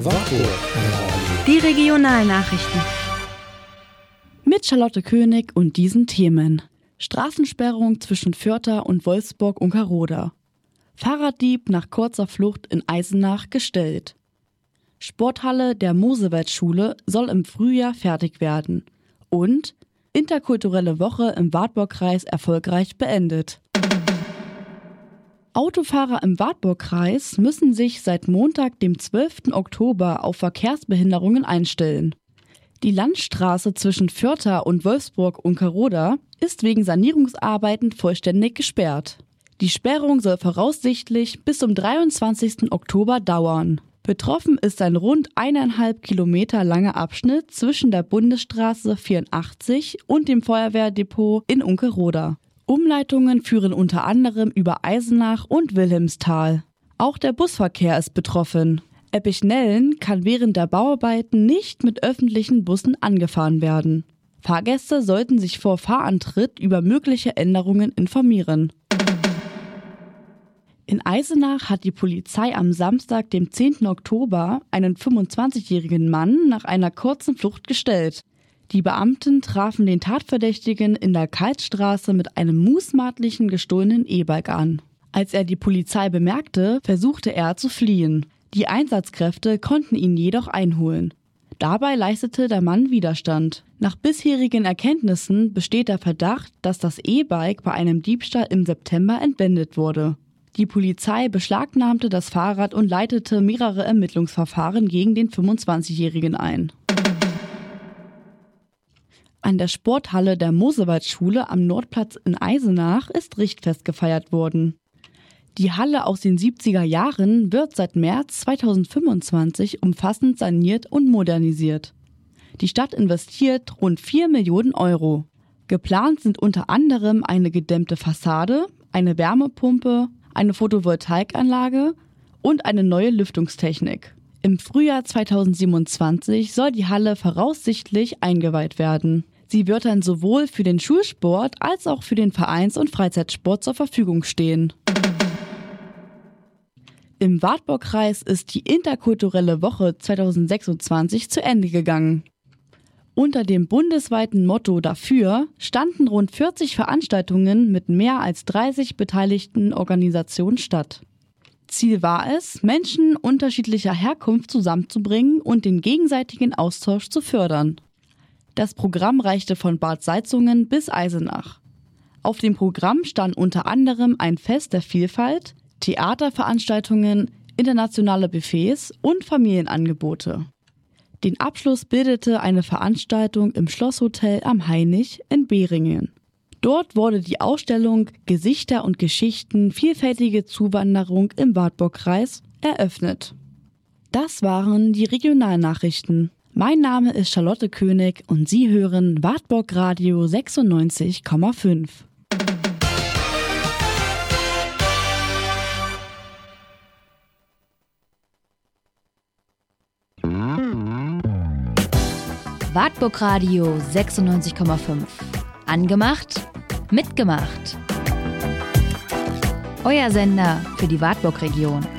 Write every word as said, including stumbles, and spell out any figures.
Die Regionalnachrichten. Mit Charlotte König und diesen Themen. Straßensperrung zwischen Vörther und Wolfsburg-Unkerroda. Fahrraddieb nach kurzer Flucht in Eisenach gestellt. Sporthalle der Mosewaldschule soll im Frühjahr fertig werden. Und interkulturelle Woche im Wartburgkreis erfolgreich beendet. Autofahrer im Wartburgkreis müssen sich seit Montag, dem zwölften Oktober, auf Verkehrsbehinderungen einstellen. Die Landstraße zwischen Vörther und Wolfsburg-Unkerroda ist wegen Sanierungsarbeiten vollständig gesperrt. Die Sperrung soll voraussichtlich bis zum dreiundzwanzigsten Oktober dauern. Betroffen ist ein rund eineinhalb Kilometer langer Abschnitt zwischen der Bundesstraße vierundachtzig und dem Feuerwehrdepot in Unkerroda. Umleitungen führen unter anderem über Eisenach und Wilhelmsthal. Auch der Busverkehr ist betroffen. Eppichnellen kann während der Bauarbeiten nicht mit öffentlichen Bussen angefahren werden. Fahrgäste sollten sich vor Fahrantritt über mögliche Änderungen informieren. In Eisenach hat die Polizei am Samstag, dem zehnten Oktober, einen fünfundzwanzigjährigen Mann nach einer kurzen Flucht gestellt. Die Beamten trafen den Tatverdächtigen in der Kaltstraße mit einem mutmaßlichen gestohlenen E-Bike an. Als er die Polizei bemerkte, versuchte er zu fliehen. Die Einsatzkräfte konnten ihn jedoch einholen. Dabei leistete der Mann Widerstand. Nach bisherigen Erkenntnissen besteht der Verdacht, dass das E-Bike bei einem Diebstahl im September entwendet wurde. Die Polizei beschlagnahmte das Fahrrad und leitete mehrere Ermittlungsverfahren gegen den fünfundzwanzigjährigen ein. An der Sporthalle der Mosewaldschule am Nordplatz in Eisenach ist Richtfest gefeiert worden. Die Halle aus den siebziger Jahren wird seit März zweitausendfünfundzwanzig umfassend saniert und modernisiert. Die Stadt investiert rund vier Millionen Euro. Geplant sind unter anderem eine gedämmte Fassade, eine Wärmepumpe, eine Photovoltaikanlage und eine neue Lüftungstechnik. Im Frühjahr zweitausendsiebenundzwanzig soll die Halle voraussichtlich eingeweiht werden. Sie wird dann sowohl für den Schulsport als auch für den Vereins- und Freizeitsport zur Verfügung stehen. Im Wartburgkreis ist die interkulturelle Woche zweitausendsechsundzwanzig zu Ende gegangen. Unter dem bundesweiten Motto dafür standen rund vierzig Veranstaltungen mit mehr als dreißig beteiligten Organisationen statt. Ziel war es, Menschen unterschiedlicher Herkunft zusammenzubringen und den gegenseitigen Austausch zu fördern. Das Programm reichte von Bad Salzungen bis Eisenach. Auf dem Programm stand unter anderem ein Fest der Vielfalt, Theaterveranstaltungen, internationale Buffets und Familienangebote. Den Abschluss bildete eine Veranstaltung im Schlosshotel am Hainich in Beringen. Dort wurde die Ausstellung Gesichter und Geschichten – Vielfältige Zuwanderung im Wartburgkreis eröffnet. Das waren die Regionalnachrichten. Mein Name ist Charlotte König und Sie hören Wartburg Radio sechsundneunzig Komma fünf. Wartburg Radio sechsundneunzig Komma fünf. Angemacht, mitgemacht. Euer Sender für die Wartburg-Region.